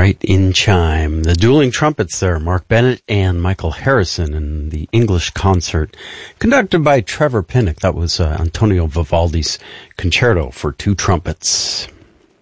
right in chime. The dueling trumpets there, Mark Bennett and Michael Harrison in the English concert conducted by Trevor Pinnock. That was Antonio Vivaldi's Concerto for Two Trumpets.